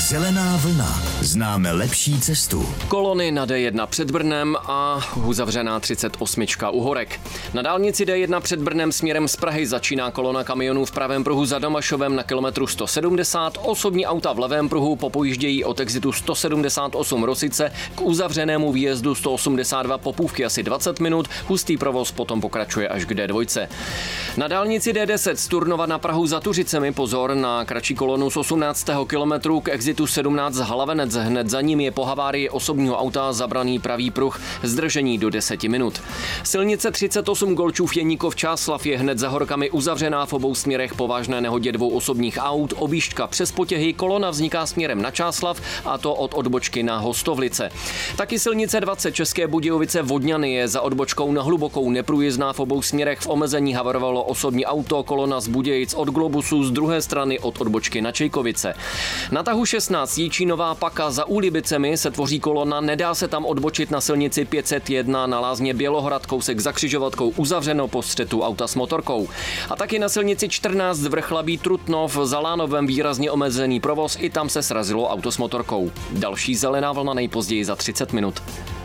Zelená vlna. Známe lepší cestu. Kolony na D1 před Brnem a uzavřená 38 u Horek. Na dálnici D1 před Brnem směrem z Prahy začíná kolona kamionů v pravém pruhu za Domašovem na kilometru 170. Osobní auta v levém pruhu popojíždějí od exitu 178 Rosice k uzavřenému výjezdu 182 Popůvky asi 20 minut. Hustý provoz potom pokračuje až k D2. Na dálnici D10 z Turnova na Prahu za Tuřicemi pozor na kratší kolonu z 18. kilometru k exitu 17 Hlavenec. Hned za ním je po havárii osobního auta zabraný pravý pruh, zdržení do 10 minut. Silnice 38 Golčův Jeníkov Čáslav je hned za Horkami uzavřená v obou směrech po vážné nehodě dvou osobních aut. Objížďka přes Potěhy, kolona vzniká směrem na Čáslav, a to od odbočky na Hostovlice. Taky silnice 20 České Budějovice Vodňany je za odbočkou na Hlubokou neprůjezdná v obou směrech. V omezení havarovalo osobní auto, kolona z Budějic od Globusu, z druhé strany od odbočky na Čejkovice. Na tahu 16 Jičínová Paka za Úlibicemi se tvoří kolona, nedá se tam odbočit na silnici 501 na Lázně Bělohrad, kousek za křižovatkou uzavřeno po střetu auta s motorkou. A taky na silnici 14 Vrchlabí Trutnov za Lánovem výrazně omezený provoz, i tam se srazilo auto s motorkou. Další zelená vlna nejpozději za 30 minut.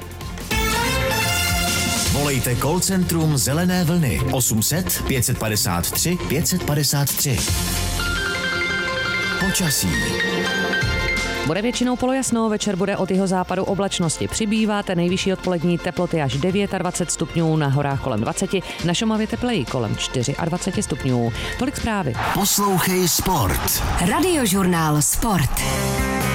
Volejte call centrum Zelené vlny 800 553 553. Počasí. Bude většinou polojasno, večer bude od jihozápadu oblačnosti přibývat, nejvyšší odpolední teploty až 29 stupňů, na horách kolem 20, na Šumavě tepleji kolem 24 stupňů. Tolik zprávy. Poslouchej sport. Radiožurnál Sport.